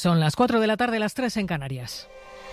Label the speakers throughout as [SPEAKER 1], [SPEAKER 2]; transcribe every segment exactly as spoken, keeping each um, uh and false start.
[SPEAKER 1] Son las cuatro de la tarde, las tres en Canarias.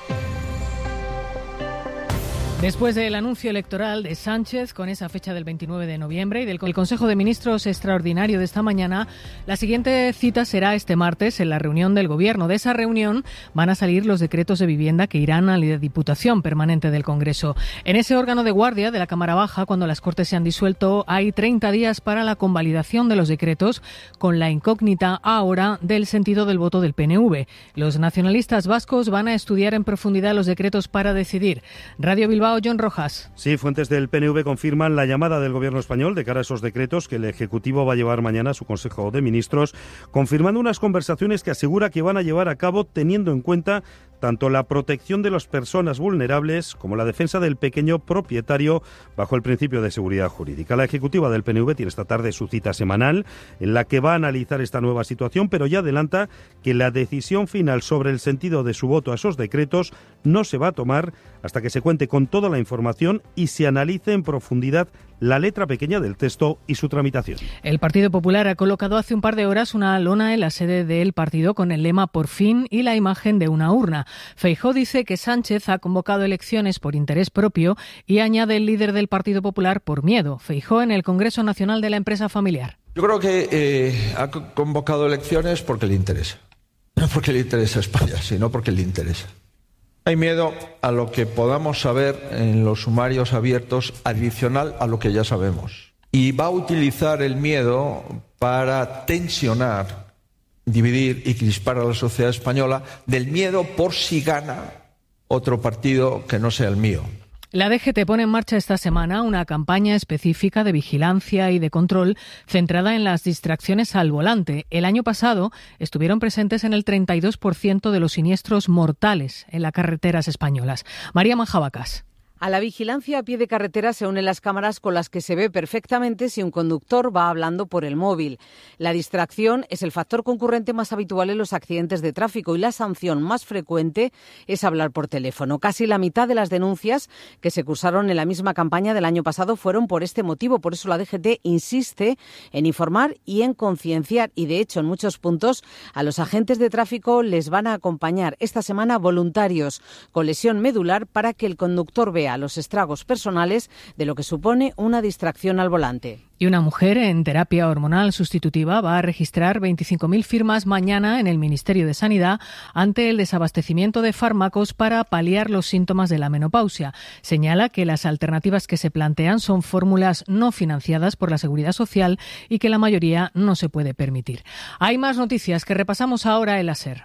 [SPEAKER 1] Después del anuncio electoral de Sánchez, con esa fecha del veintinueve de noviembre, y del Consejo de Ministros extraordinario de esta mañana, la siguiente cita será este martes en la reunión del Gobierno. De esa reunión van a salir los decretos de vivienda que irán a la Diputación Permanente del Congreso. En ese órgano de guardia de la Cámara Baja, cuando las Cortes se han disuelto, hay treinta días para la convalidación de los decretos, con la incógnita ahora del sentido del voto del P N V. Los nacionalistas vascos van a estudiar en profundidad los decretos para decidir. Radio Bilbao, John Rojas.
[SPEAKER 2] Sí, fuentes del P N V confirman la llamada del Gobierno español de cara a esos decretos que el Ejecutivo va a llevar mañana a su Consejo de Ministros, confirmando unas conversaciones que asegura que van a llevar a cabo teniendo en cuenta tanto la protección de las personas vulnerables como la defensa del pequeño propietario bajo el principio de seguridad jurídica. La ejecutiva del P N V tiene esta tarde su cita semanal en la que va a analizar esta nueva situación, pero ya adelanta que la decisión final sobre el sentido de su voto a esos decretos no se va a tomar hasta que se cuente con toda la información y se analice en profundidad la letra pequeña del texto y su tramitación.
[SPEAKER 1] El Partido Popular ha colocado hace un par de horas una lona en la sede del partido con el lema "Por fin" y la imagen de una urna. Feijóo dice que Sánchez ha convocado elecciones por interés propio y añade el líder del Partido Popular por miedo. Feijóo en el Congreso Nacional de la Empresa Familiar.
[SPEAKER 3] Yo creo que eh, ha convocado elecciones porque le interesa. No porque le interesa a España, sino porque le interesa. Hay miedo a lo que podamos saber en los sumarios abiertos adicional a lo que ya sabemos. Y va a utilizar el miedo para tensionar, dividir y crispar a la sociedad española del miedo por si gana otro partido que no sea el mío.
[SPEAKER 1] La D G T pone en marcha esta semana una campaña específica de vigilancia y de control centrada en las distracciones al volante. El año pasado estuvieron presentes en el treinta y dos por ciento de los siniestros mortales en las carreteras españolas. María Manjabacas.
[SPEAKER 4] A la vigilancia a pie de carretera se unen las cámaras con las que se ve perfectamente si un conductor va hablando por el móvil. La distracción es el factor concurrente más habitual en los accidentes de tráfico y la sanción más frecuente es hablar por teléfono. Casi la mitad de las denuncias que se cursaron en la misma campaña del año pasado fueron por este motivo. Por eso la D G T insiste en informar y en concienciar y, de hecho, en muchos puntos a los agentes de tráfico les van a acompañar esta semana voluntarios con lesión medular para que el conductor vea los estragos personales de lo que supone una distracción al volante.
[SPEAKER 1] Y una mujer en terapia hormonal sustitutiva va a registrar veinticinco mil firmas mañana en el Ministerio de Sanidad ante el desabastecimiento de fármacos para paliar los síntomas de la menopausia. Señala que las alternativas que se plantean son fórmulas no financiadas por la Seguridad Social y que la mayoría no se puede permitir. Hay más noticias que repasamos ahora en la SER.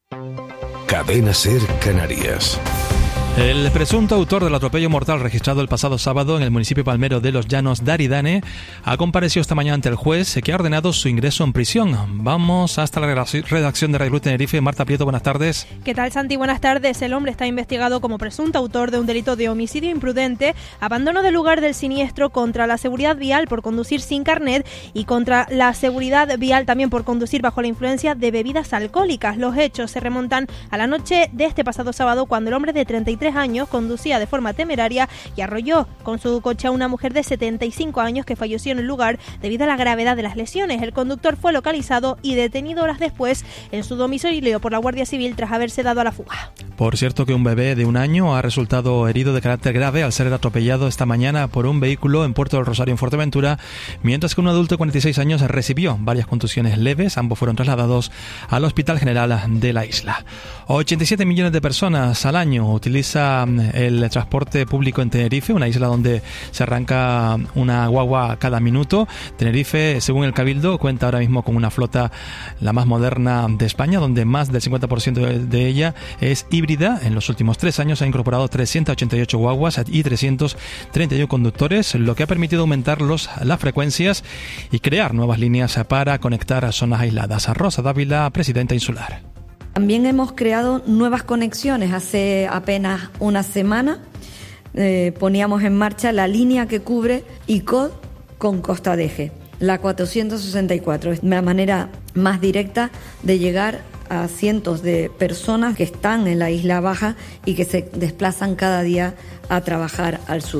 [SPEAKER 5] Cadena SER Canarias.
[SPEAKER 6] El presunto autor del atropello mortal registrado el pasado sábado en el municipio palmero de Los Llanos de Aridane ha comparecido esta mañana ante el juez que ha ordenado su ingreso en prisión. Vamos hasta la redacción de Radio Luz Tenerife. Marta Prieto, buenas tardes.
[SPEAKER 7] ¿Qué tal, Santi? Buenas tardes. El hombre está investigado como presunto autor de un delito de homicidio imprudente, abandono del lugar del siniestro, contra la seguridad vial por conducir sin carnet y contra la seguridad vial también por conducir bajo la influencia de bebidas alcohólicas. Los hechos se remontan a la noche de este pasado sábado, cuando el hombre de treinta y tres años conducía de forma temeraria y arrolló con su coche a una mujer de setenta y cinco años que falleció en el lugar debido a la gravedad de las lesiones. El conductor fue localizado y detenido horas después en su domicilio por la Guardia Civil tras haberse dado a la fuga.
[SPEAKER 6] Por cierto, que un bebé de un año ha resultado herido de carácter grave al ser atropellado esta mañana por un vehículo en Puerto del Rosario, en Fuerteventura, mientras que un adulto de cuarenta y seis años recibió varias contusiones leves. Ambos fueron trasladados al Hospital General de la isla. ochenta y siete millones de personas al año utilizan el transporte público en Tenerife, una isla donde se arranca una guagua cada minuto. Tenerife, según el Cabildo, cuenta ahora mismo con una flota la más moderna de España, donde más del cincuenta por ciento de ella es híbrida. En los últimos tres años ha incorporado trescientas ochenta y ocho guaguas y trescientos treinta y uno conductores, lo que ha permitido aumentar los, las frecuencias y crear nuevas líneas para conectar a zonas aisladas. Rosa Dávila, presidenta insular.
[SPEAKER 8] También hemos creado nuevas conexiones. Hace apenas una semana eh, poníamos en marcha la línea que cubre I C O D con Costa Deje, la cuatrocientos sesenta y cuatro. Es una manera más directa de llegar a cientos de personas que están en la Isla Baja y que se desplazan cada día a trabajar al sur.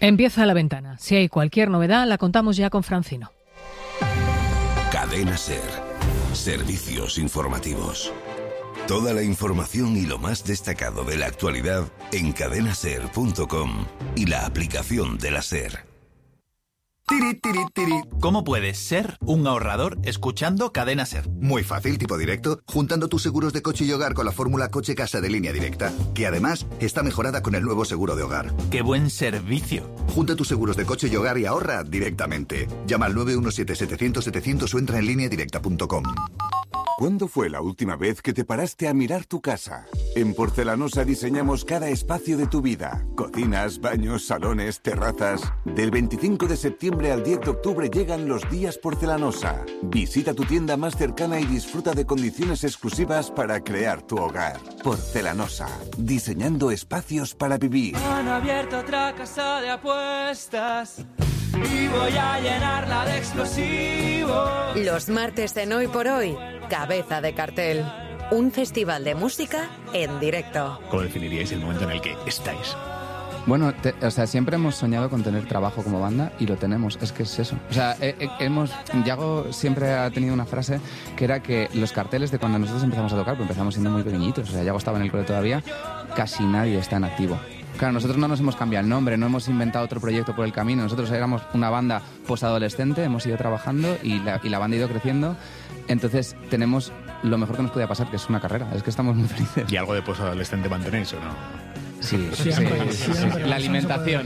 [SPEAKER 1] Empieza La Ventana. Si hay cualquier novedad, la contamos ya con Francino.
[SPEAKER 5] Cadena SER. Servicios informativos. Toda la información y lo más destacado de la actualidad en cadena ser punto com y la aplicación de la SER.
[SPEAKER 9] Tiri, tiri, tiri. ¿Cómo puedes ser un ahorrador escuchando Cadena SER?
[SPEAKER 10] Muy fácil, tipo directo, juntando tus seguros de coche y hogar con la fórmula coche-casa de Línea Directa, que además está mejorada con el nuevo seguro de hogar.
[SPEAKER 9] ¡Qué buen servicio!
[SPEAKER 10] Junta tus seguros de coche y hogar y ahorra directamente. Llama al nueve uno siete, setecientos, setecientos o entra en línea directa punto com.
[SPEAKER 11] ¿Cuándo fue la última vez que te paraste a mirar tu casa? En Porcelanosa diseñamos cada espacio de tu vida. Cocinas, baños, salones, terrazas. Del veinticinco de septiembre al diez de octubre llegan los días Porcelanosa. Visita tu tienda más cercana y disfruta de condiciones exclusivas para crear tu hogar. Porcelanosa, diseñando espacios para vivir.
[SPEAKER 12] Han abierto otra casa de apuestas y voy a llenarla de explosivos.
[SPEAKER 13] Los martes en Hoy por Hoy, Cabeza de Cartel. Un festival de música en directo.
[SPEAKER 14] ¿Cómo definiríais el momento en el que estáis?
[SPEAKER 15] Bueno, te, o sea, siempre hemos soñado con tener trabajo como banda y lo tenemos, es que es eso. O sea, he, he, hemos, Yago siempre ha tenido una frase que era que los carteles de cuando nosotros empezamos a tocar, pues empezamos siendo muy pequeñitos, o sea, Yago estaba en el cole todavía, casi nadie está en activo. Claro, nosotros no nos hemos cambiado el nombre, no hemos inventado otro proyecto por el camino, nosotros éramos una banda posadolescente, hemos ido trabajando y la, y la banda ha ido creciendo, entonces tenemos lo mejor que nos podía pasar, que es una carrera, es que estamos muy felices.
[SPEAKER 14] ¿Y algo de posadolescente mantenéis o no?
[SPEAKER 15] Sí, sí, sí, sí, sí. La alimentación.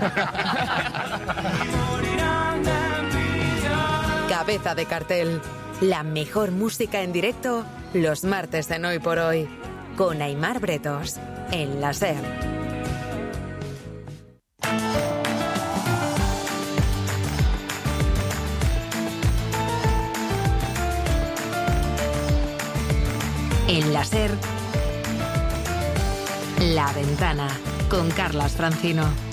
[SPEAKER 13] Cabeza de Cartel. La mejor música en directo los martes en Hoy por Hoy. Con Aimar Bretos. En la SER. En la SER. La Ventana, con Carlas Francino.